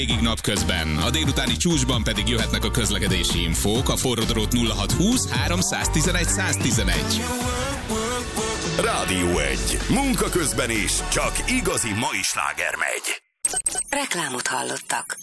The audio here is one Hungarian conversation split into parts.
Végig napközben, a délutáni csúcsban pedig jöhetnek a közlekedési infók, a forródrót 0620 311 111. Rádió 1. Munka közben is, csak igazi mai sláger megy. Reklámot hallottak.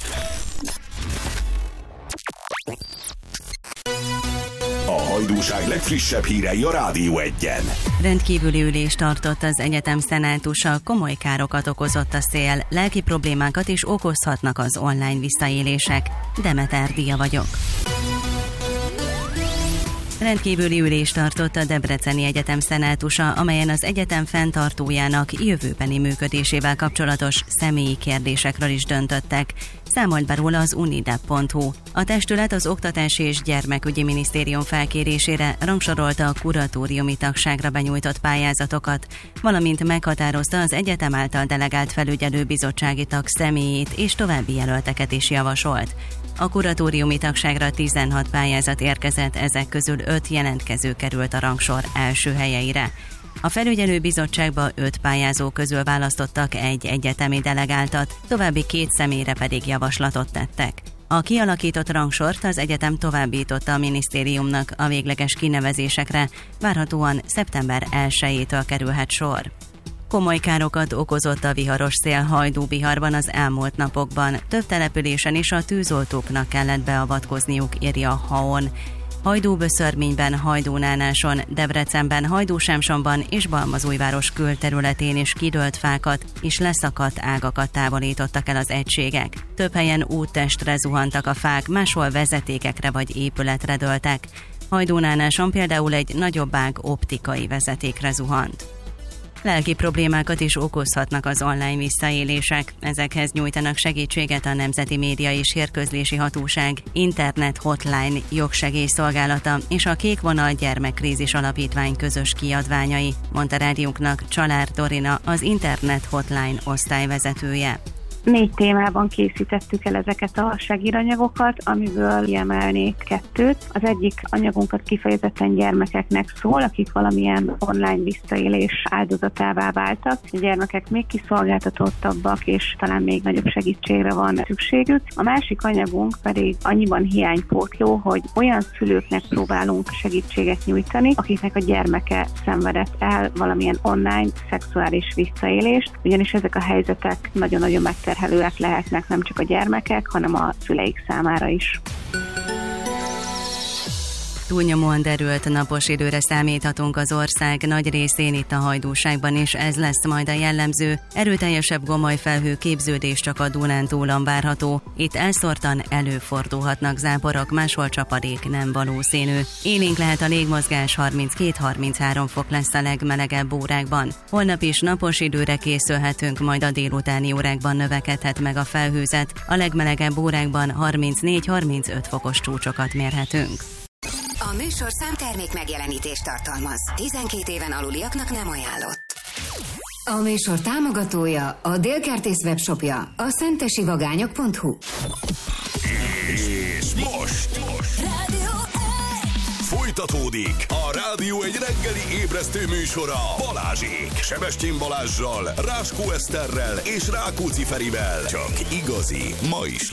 A hajdúság legfrissebb hírei a Rádió 1-en. Rendkívüli ülést tartott az egyetem szenátusa, komoly károkat okozott a szél, lelki problémákat is okozhatnak az online visszaélések. Demeter Díja vagyok. Rendkívüli ülést tartott a Debreceni Egyetem szenátusa, amelyen az egyetem fenntartójának jövőbeni működésével kapcsolatos személyi kérdésekről is döntöttek. Számolt be róla az unidep.hu. A testület az Oktatási és Gyermekügyi Minisztérium felkérésére rangsorolta a kuratóriumi tagságra benyújtott pályázatokat, valamint meghatározta az egyetem által delegált felügyelőbizottsági tag személyét és további jelölteket is javasolt. A kuratóriumi tagságra 16 pályázat érkezett, ezek közül 5 jelentkező került a rangsor első helyeire. A felügyelőbizottságba 5 pályázó közül választottak egy egyetemi delegáltat, további 2 személyre pedig javaslatot tettek. A kialakított rangsort az egyetem továbbította a minisztériumnak, a végleges kinevezésekre várhatóan szeptember 1-től kerülhet sor. Komoly károkat okozott a viharos szél Hajdú-Biharban az elmúlt napokban. Több településen is a tűzoltóknak kellett beavatkozniuk, írja a HAON. Hajdú-Böszörményben, Hajdú-Nánáson, Debrecenben, Hajdú-Semsonban és Balmazújváros külterületén is kidőlt fákat és leszakadt ágakat távolítottak el az egységek. Több helyen úttestre zuhantak a fák, máshol vezetékekre vagy épületre dőltek. Hajdú-Nánáson például egy nagyobb ág optikai vezetékre zuhant. Lelki problémákat is okozhatnak az online visszaélések. Ezekhez nyújtanak segítséget a Nemzeti Média és Hírközlési Hatóság, Internet Hotline jogsegélyszolgálata és a Kék Vonal Gyermekkrízis Alapítvány közös kiadványai, mondta rádiónknak Csalár Dorina, az Internet Hotline osztályvezetője. 4 témában készítettük el ezeket a segédanyagokat, amiből kiemelnék 2. Az egyik anyagunkat kifejezetten gyermekeknek szól, akik valamilyen online visszaélés áldozatává váltak. A gyermekek még kiszolgáltatottabbak, és talán még nagyobb segítségre van szükségük. A másik anyagunk pedig annyiban hiánypótló, hogy olyan szülőknek próbálunk segítséget nyújtani, akiknek a gyermeke szenvedett el valamilyen online szexuális visszaélést, ugyanis ezek a helyzetek nagyon-nagyon megterhelőek lehetnek nem csak a gyermekek, hanem a szüleik számára is. Túlnyomóan derült napos időre számíthatunk az ország nagy részén, itt a Hajdúságban is, ez lesz majd a jellemző. Erőteljesebb gomolyfelhő képződés csak a Dunántúlon várható. Itt elszórtan előfordulhatnak záporok, máshol csapadék nem valószínű. Élénk lehet a légmozgás, 32-33 fok lesz a legmelegebb órákban. Holnap is napos időre készülhetünk, majd a délutáni órákban növekedhet meg a felhőzet. A legmelegebb órákban 34-35 fokos csúcsokat mérhetünk. A műsorszám termék megjelenítést tartalmaz. 12 éven aluliaknak nem ajánlott. A műsor támogatója, a Délkertész webshopja, a szentesivagányok.hu. És most folytatódik a Rádió 1 reggeli ébresztő műsora Balázsék. Sebestyén Balázssal, Ráskó Eszterrel és Rákóczi Ferivel. Csak igazi mai sláger.